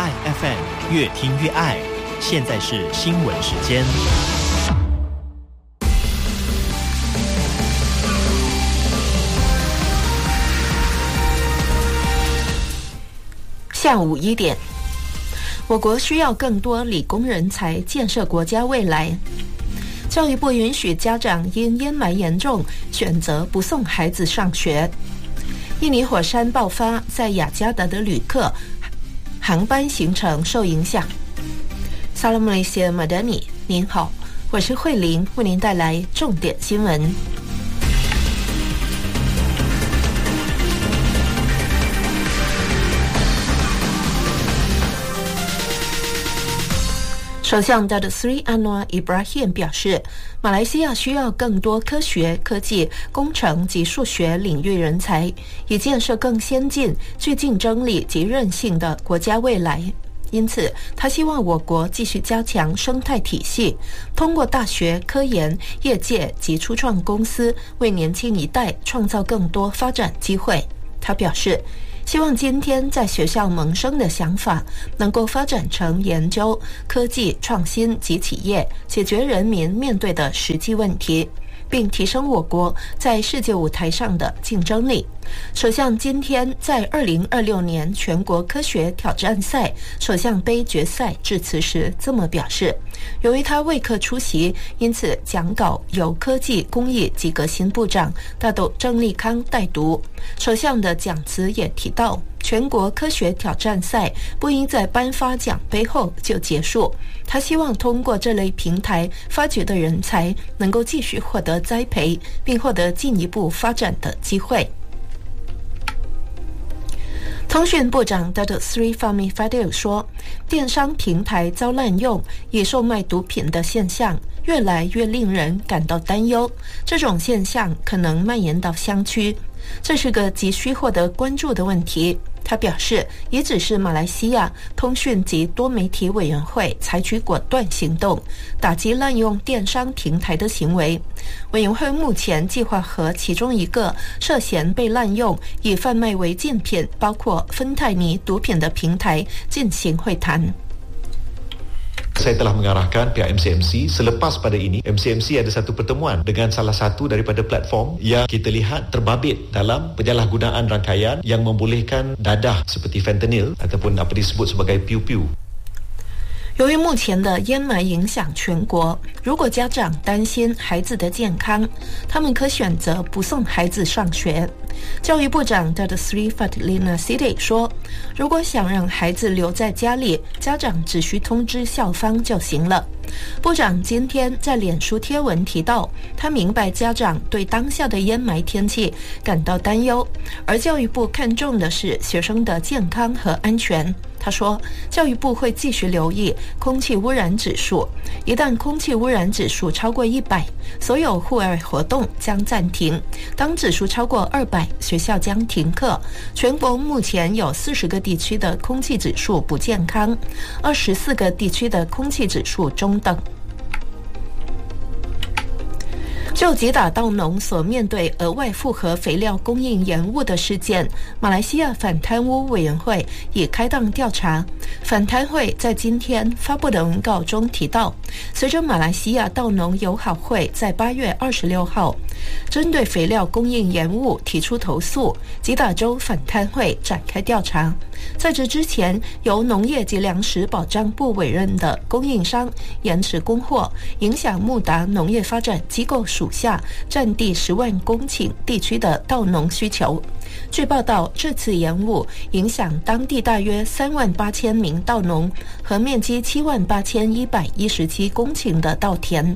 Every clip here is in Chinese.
爱 FM， 越听越爱。现在是新闻时间。 下午1点，我国需要更多理工人才，建设国家未来。教育部允许家长因烟霾严重选择不送孩子上学。印尼火山爆发，在雅加达的旅客航班行程受影响。Salam Malaysia Madani， 您好，我是慧玲，为您带来重点新闻。首相 Datuk Seri Anwar Ibrahim 表示，马来西亚需要更多科学、科技、工程及数学领域人才，以建设更先进、具竞争力及韧性的国家未来。因此，他希望我国继续加强生态体系，通过大学、科研、业界及初创公司，为年轻一代创造更多发展机会。他表示，希望今天在学校萌生的想法能够发展成研究、科技创新及企业解决人民面对的实际问题，并提升我国在世界舞台上的竞争力。首相今天在2026年全国科学挑战赛首相杯决赛致辞时这么表示，由于他未可出席，因此讲稿由科技工艺及革新部长大斗郑立康代读。首相的讲词也提到，全国科学挑战赛不应在颁发奖杯后就结束，他希望通过这类平台发掘的人才能够继续获得栽培，并获得进一步发展的机会。通讯部长 Datuk Seri Fahmi Fadil 说，电商平台遭滥用以售卖毒品的现象越来越令人感到担忧，这种现象可能蔓延到乡区，这是个急需获得关注的问题。他表示，也只是马来西亚通讯及多媒体委员会采取果断行动，打击滥用电商平台的行为。委员会目前计划和其中一个涉嫌被滥用以贩卖违禁品，包括芬太尼毒品的平台进行会谈。 Saya telah mengarahkan pihak MCMC selepas pada ini MCMC ada satu pertemuan dengan salah satu daripada platform yang kita lihat terbabit dalam penyalahgunaan rangkaian yang membolehkan dadah seperti fentanyl ataupun apa disebut sebagai piu-piu。 由于目前的烟霾影响全国，如果家长担心孩子的健康，他们可选择不送孩子上学。教育部长 Datuk Seri Fadlina Siddiq 说，如果想让孩子留在家里，家长只需通知校方就行了。部长今天在脸书贴文提到，他明白家长对当下的烟霾天气感到担忧，而教育部看重的是学生的健康和安全。他说，教育部会继续留意空气污染指数，一旦空气污染指数超过100，所有户外活动将暂停；当指数超过200，学校将停课。全国目前有40个地区的空气指数不健康，24个地区的空气指数中等。就吉打稻农所面对额外复合肥料供应延误的事件，马来西亚反贪污委员会已开档调查。反贪会在今天发布的文告中提到，随着马来西亚稻农友好会在8月26号针对肥料供应延误提出投诉，吉打州反贪会展开调查。在这之前，由农业及粮食保障部委任的供应商延迟供货，影响穆达农业发展机构属下占地10万公顷地区的稻农需求。据报道，这次延误影响当地大约38000名稻农和面积78117公顷的稻田。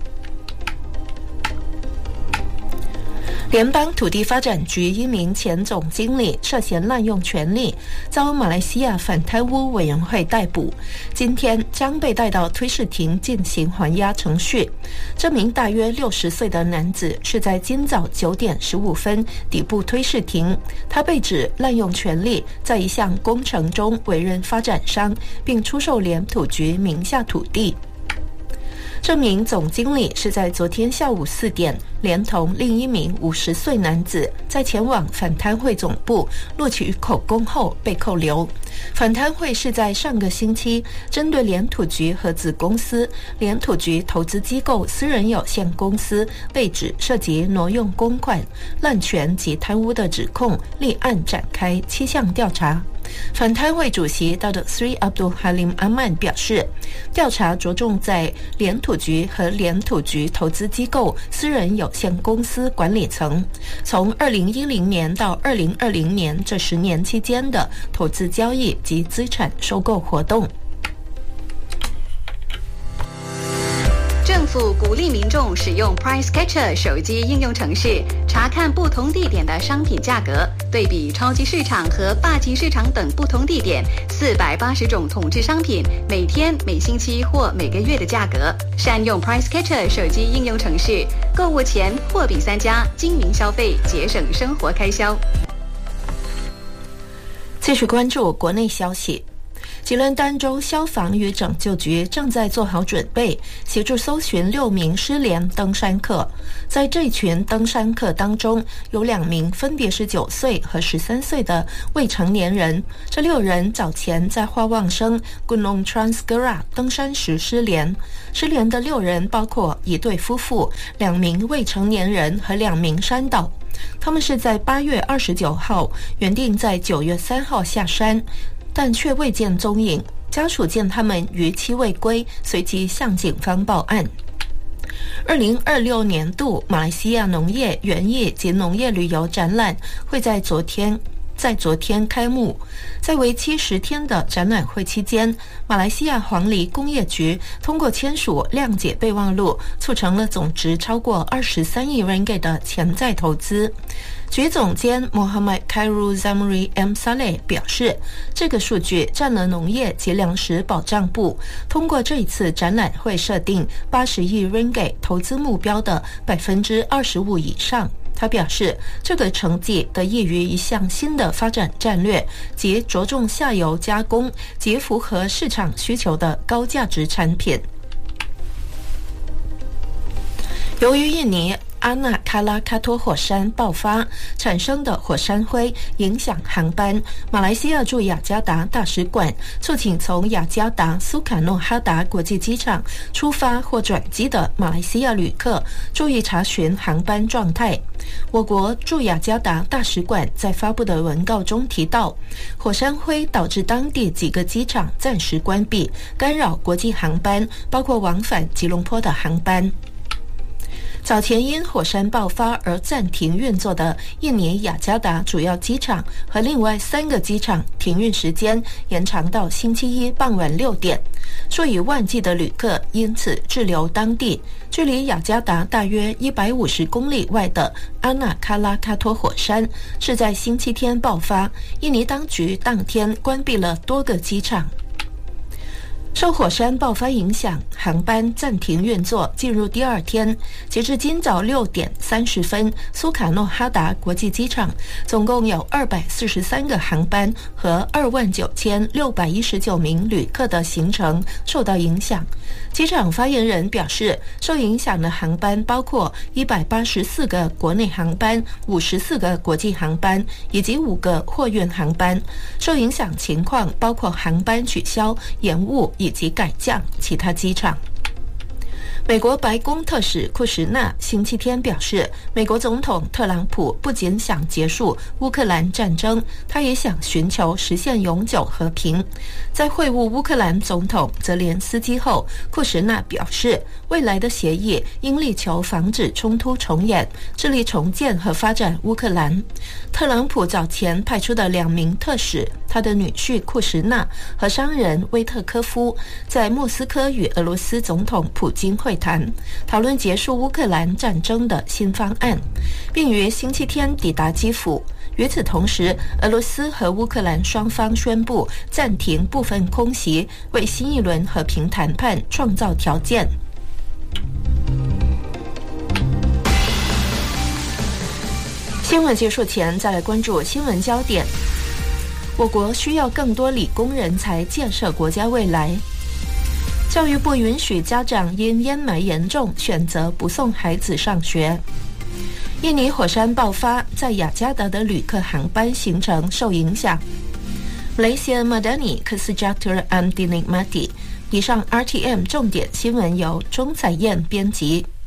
联邦土地发展局一名前总经理涉嫌滥用权力，遭马来西亚反贪污委员会逮捕，今天将被带到推事庭进行还押程序。这名大约60岁的男子是在今早9点15分抵步推事庭，他被指滥用权力，在一项工程中委任发展商，并出售联土局名下土地。 这名总经理是在昨天下午4点，连同另一名50岁男子，在前往反贪会总部录取口供后被扣留。反贪会是在上个星期针对联土局和子公司联土局投资机构私人有限公司被指涉及挪用公款、滥权及贪污的指控立案展开7项调查。反贪会主席 Datuk Sri Abdul Halim Aman 表示，调查着重在联土局和联土局投资机构私人有限公司管理层从2010年到2020年这10年期间的投资交易及资产收购活动。 政府鼓励民众使用 Price Catcher 手机应用程式，查看不同地点的商品价格，对比超级市场和霸级市场等不同地点480种统制商品每天、每星期或每个月的价格。善用 Price Catcher 手机应用程式，购物前货比3家，精明消费，节省生活开销。 继续关注国内消息。吉兰丹州消防与拯救局正在做好准备，协助搜寻6名失联登山客。在这群登山客当中，有2名分别是9岁和13岁的未成年人。这6人早前在花旺生 Gunung Transgera 登山时失联。失联的6人包括1对夫妇、2名未成年人和2名山导。他们是在8月29号原定在9月3号下山，但却未见踪影。家属见他们逾期未归，随即向警方报案。2026年度马来西亚农业、园艺及农业旅游展览会在昨天开幕。在为期10天的展览会期间，马来西亚黄梨工业局通过签署谅解备忘录，促成了总值超过23亿 ringgit 的潜在投资。局总监 Muhammad Khairul Zamri M. Saleh 表示，这个数据占了农业及粮食保障部通过这一次展览会设定80亿 ringgit 投资目标的25%以上。他表示，这个成绩得益于一项新的发展战略，即着重下游加工及符合市场需求的高价值产品。由于印尼阿纳卡拉卡托火山爆发产生的火山灰影响航班，马来西亚驻雅加达大使馆促请从雅加达苏卡诺哈达国际机场出发或转机的马来西亚旅客注意查询航班状态。我国驻雅加达大使馆在发布的文告中提到，火山灰导致当地几个机场暂时关闭，干扰国际航班，包括往返吉隆坡的航班。早前因火山爆发而暂停运作的印尼雅加达主要机场和另外3个机场停运时间延长到星期一傍晚6点，数以万计的旅客因此滞留当地。距离雅加达大约150公里外的阿纳卡拉卡托火山是在星期天爆发，印尼当局当天关闭了多个机场。受火山爆发影响，航班暂停运作，进入第2天。截至今早6点30分，苏卡诺哈达国际机场总共有243个航班和29619名旅客的行程受到影响。机场发言人表示，受影响的航班包括184个国内航班、54个国际航班以及5个货运航班。受影响情况包括航班取消、延误以及改降其他机场。美国白宫特使库什纳星期天表示，美国总统特朗普不仅想结束乌克兰战争，他也想寻求实现永久和平。在会晤乌克兰总统泽连斯基后，库什纳表示，未来的协议应力求防止冲突重演，致力重建和发展乌克兰。特朗普早前派出的2名特使，他的女婿库什纳和商人威特科夫，在莫斯科与俄罗斯总统普京会谈，讨论结束乌克兰战争的新方案，并于星期天抵达基辅。与此同时，俄罗斯和乌克兰双方宣布暂停部分空袭，为新一轮和平谈判创造条件。新闻结束前，再来关注新闻焦点。我国需要更多理工人才建设国家未来。 教育部允许家长因烟霾严重选择不送孩子上学。印尼火山爆发，在雅加达的旅客航班行程受影响。Malaysia Madani Kesejahtera Dinikmati。以上 RTM 重点新闻由钟彩燕编辑。